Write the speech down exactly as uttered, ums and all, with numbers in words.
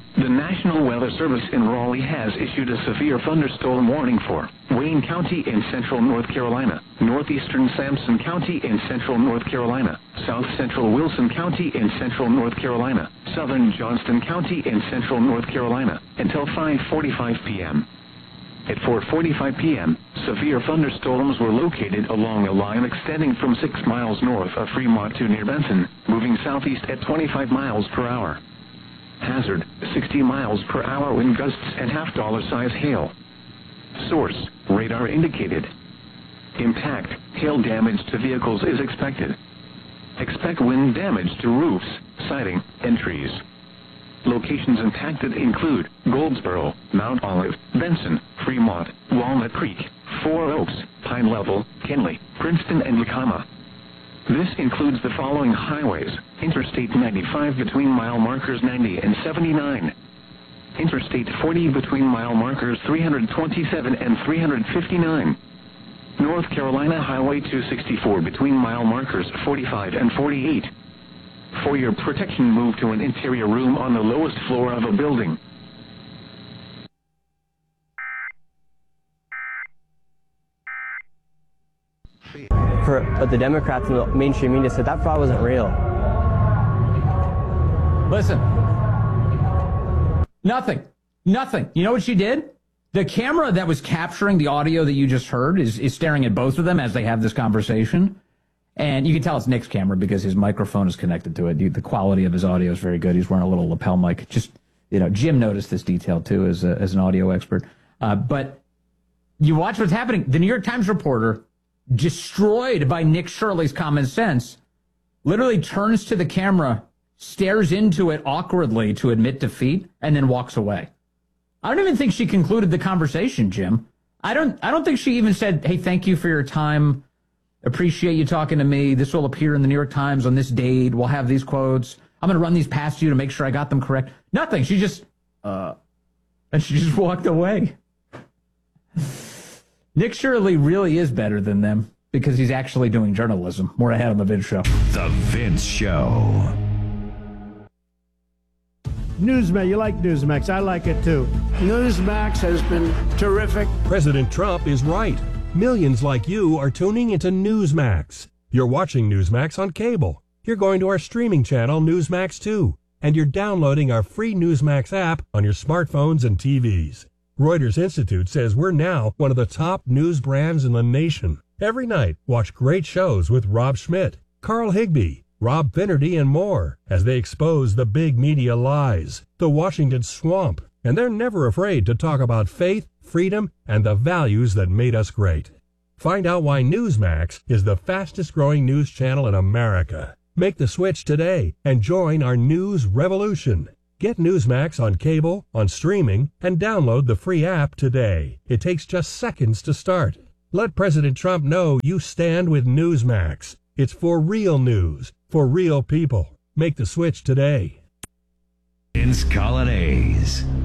The National Weather Service in Raleigh has issued a severe thunderstorm warning for Wayne County in central North Carolina, northeastern Sampson County in central North Carolina, south central Wilson County in central North Carolina, southern Johnston County in central North Carolina, until five forty-five p.m. At four forty-five p.m., severe thunderstorms were located along a line extending from six miles north of Fremont to near Benson, moving southeast at twenty-five miles per hour. Hazard, sixty miles per hour wind gusts and half-dollar size hail. Source, radar indicated. Impact, hail damage to vehicles is expected. Expect wind damage to roofs, siding, and trees. Locations impacted include Goldsboro, Mount Olive, Benson, Fremont, Walnut Creek, Four Oaks, Pine Level, Kenly, Princeton, and Yakima. This includes the following highways: Interstate ninety-five between mile markers ninety and seventy-nine. Interstate forty between mile markers three twenty-seven and three fifty-nine. North Carolina Highway two sixty-four between mile markers forty-five and forty-eight. For your protection, move to an interior room on the lowest floor of a building. For, but the Democrats and the mainstream media said that fraud wasn't real. Listen. Nothing. Nothing. You know what she did? The camera that was capturing the audio that you just heard is, is staring at both of them as they have this conversation. And you can tell it's Nick's camera because his microphone is connected to it. The quality of his audio is very good. He's wearing a little lapel mic. Just, you know, Jim noticed this detail too as, a, as an audio expert. Uh, but you watch what's happening. The New York Times reporter, destroyed by Nick Shirley's common sense, literally turns to the camera, stares into it awkwardly to admit defeat, and then walks away. I don't even think she concluded the conversation, Jim. I don't I don't think she even said, hey, thank you for your time. Appreciate you talking to me. This will appear in the New York Times on this date. We'll have these quotes. I'm going to run these past you to make sure I got them correct. Nothing. She just, uh, and she just walked away. Nick Shirley really is better than them because he's actually doing journalism. More ahead on The Vince Show. The Vince Show. Newsmax, you like Newsmax. I like it too. Newsmax has been terrific. President Trump is right. Millions like you are tuning into Newsmax. You're watching Newsmax on cable. You're going to our streaming channel, Newsmax two. And you're downloading our free Newsmax app on your smartphones and T Vs. Reuters Institute says we're now one of the top news brands in the nation. Every night, watch great shows with Rob Schmidt, Carl Higbie, Rob Finnerty, and more as they expose the big media lies, the Washington swamp, and they're never afraid to talk about faith, freedom, and the values that made us great. Find out why Newsmax is the fastest growing news channel in America. Make the switch today and join our news revolution. Get Newsmax on cable, on streaming, and download the free app today. It takes just seconds to start. Let President Trump know you stand with Newsmax. It's for real news, for real people. Make the switch today. Vince Colonnese.